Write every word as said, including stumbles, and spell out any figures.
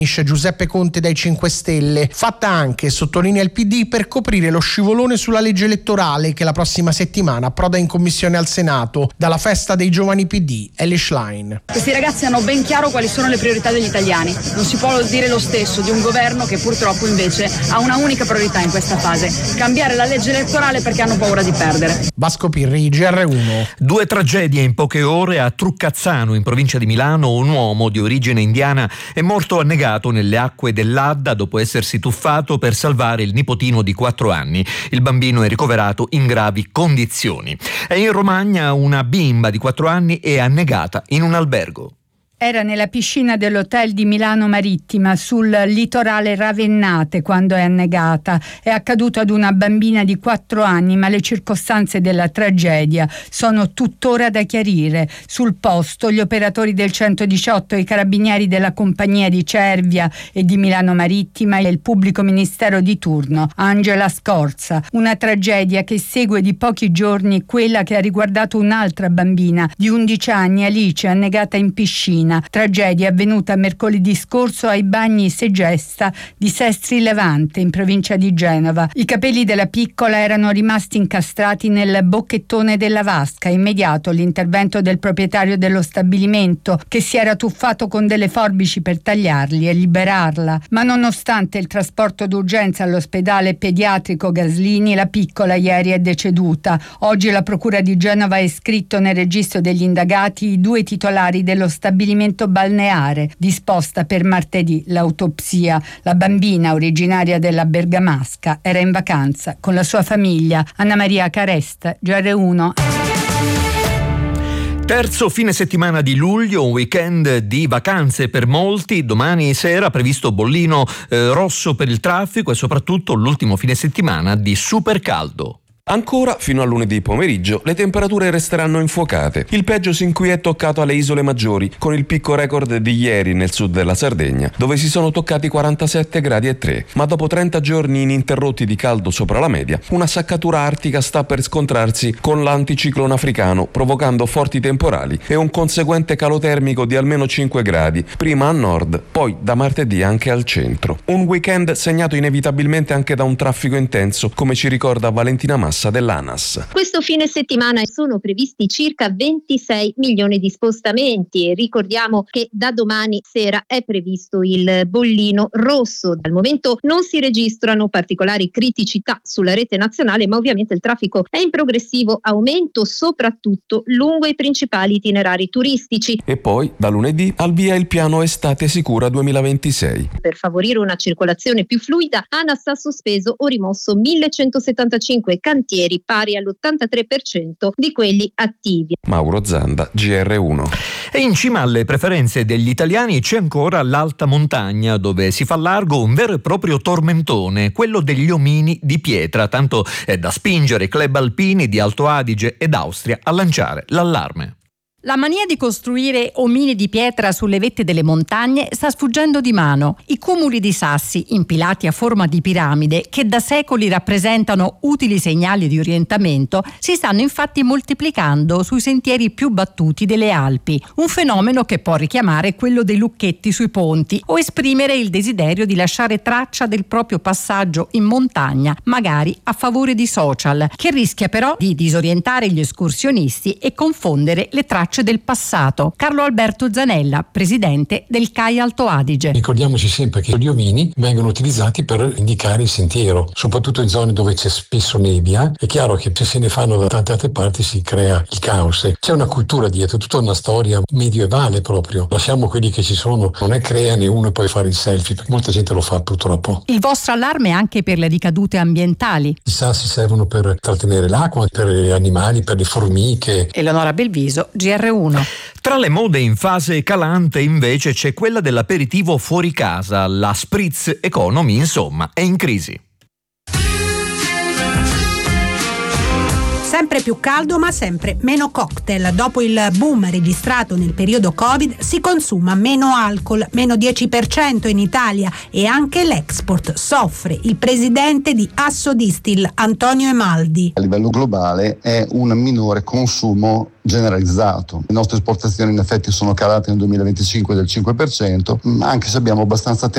Giuseppe Conte dai cinque Stelle. Fatta anche, sottolinea il P D, per coprire lo scivolone sulla legge elettorale che la prossima settimana approda in commissione al Senato. Dalla festa dei giovani P D, Ellie Schlein. Questi ragazzi hanno ben chiaro quali sono le priorità degli italiani. Non si può dire lo stesso di un governo che purtroppo invece ha una unica priorità in questa fase: cambiare la legge elettorale perché hanno paura di perdere. Vasco Pirri, G R uno. Due tragedie in poche ore a Truccazzano, in provincia di Milano. Un uomo di origine indiana è morto annegato nelle acque dell'Adda dopo essersi tuffato per salvare il nipotino di quattro anni. Il bambino è ricoverato in gravi condizioni. E in Romagna una bimba di quattro anni è annegata in un albergo. Era nella piscina dell'hotel di Milano Marittima, sul litorale Ravennate, quando è annegata. È accaduto ad una bambina di quattro anni, ma le circostanze della tragedia sono tuttora da chiarire. Sul posto gli operatori del centodiciotto, i carabinieri della compagnia di Cervia e di Milano Marittima e il pubblico ministero di turno, Angela Scorza. Una tragedia che segue di pochi giorni quella che ha riguardato un'altra bambina di undici anni, Alice, annegata in piscina. Tragedia avvenuta mercoledì scorso ai bagni Segesta di Sestri Levante, in provincia di Genova. I capelli della piccola erano rimasti incastrati nel bocchettone della vasca. Immediato l'intervento del proprietario dello stabilimento, che si era tuffato con delle forbici per tagliarli e liberarla. Ma nonostante il trasporto d'urgenza all'ospedale pediatrico Gaslini, la piccola ieri è deceduta. Oggi la procura di Genova ha iscritto nel registro degli indagati i due titolari dello stabilimento balneare, disposta per martedì l'autopsia. La bambina, originaria della Bergamasca, era in vacanza con la sua famiglia. Anna Maria Caresta, G R uno. Terzo fine settimana di luglio, un weekend di vacanze per molti. Domani sera previsto bollino eh, rosso per il traffico e soprattutto l'ultimo fine settimana di super caldo. Ancora, fino a lunedì pomeriggio, le temperature resteranno infuocate. Il peggio sin qui è toccato alle isole maggiori, con il picco record di ieri nel sud della Sardegna, dove si sono toccati quarantasette gradi e tre. Ma dopo trenta giorni ininterrotti di caldo sopra la media, una saccatura artica sta per scontrarsi con l'anticiclone africano, provocando forti temporali e un conseguente calo termico di almeno cinque gradi, prima a nord, poi da martedì anche al centro. Un weekend segnato inevitabilmente anche da un traffico intenso, come ci ricorda Valentina Massa dell'ANAS. Questo fine settimana sono previsti circa ventisei milioni di spostamenti e ricordiamo che da domani sera è previsto il bollino rosso. Al momento non si registrano particolari criticità sulla rete nazionale, ma ovviamente il traffico è in progressivo aumento, soprattutto lungo i principali itinerari turistici. E poi da lunedì al via il piano Estate Sicura duemilaventisei. Per favorire una circolazione più fluida, ANAS ha sospeso o rimosso millecentosettantacinque cantieri pari all'ottantatré per cento di quelli attivi. Mauro Zanda, G R uno. E in cima alle preferenze degli italiani c'è ancora l'alta montagna, dove si fa largo un vero e proprio tormentone, quello degli omini di pietra, tanto è da spingere i club alpini di Alto Adige ed Austria a lanciare l'allarme. La mania di costruire omini di pietra sulle vette delle montagne sta sfuggendo di mano. I cumuli di sassi impilati a forma di piramide, che da secoli rappresentano utili segnali di orientamento, si stanno infatti moltiplicando sui sentieri più battuti delle Alpi, un fenomeno che può richiamare quello dei lucchetti sui ponti o esprimere il desiderio di lasciare traccia del proprio passaggio in montagna, magari a favore di social, che rischia però di disorientare gli escursionisti e confondere le tracce del passato. Carlo Alberto Zanella, presidente del C A I Alto Adige. Ricordiamoci sempre che gli omini vengono utilizzati per indicare il sentiero, soprattutto in zone dove c'è spesso nebbia. È chiaro che se se ne fanno da tante altre parti si crea il caos. C'è una cultura dietro, tutta una storia medievale proprio. Lasciamo quelli che ci sono, non è creane uno e poi fare il selfie, perché molta gente lo fa purtroppo. Il vostro allarme è anche per le ricadute ambientali. I sassi servono per trattenere l'acqua, per gli animali, per le formiche. Eleonora Belviso, G R uno. Tra le mode in fase calante invece c'è quella dell'aperitivo fuori casa, la spritz economy insomma è in crisi. Sempre più caldo ma sempre meno cocktail. Dopo il boom registrato nel periodo Covid si consuma meno alcol, meno dieci per cento in Italia, e anche l'export soffre. Il presidente di Assodistill, Antonio Emaldi. A livello globale è un minore consumo generalizzato. Le nostre esportazioni in effetti sono calate nel duemilaventicinque del cinque per cento, anche se abbiamo abbastanza tempo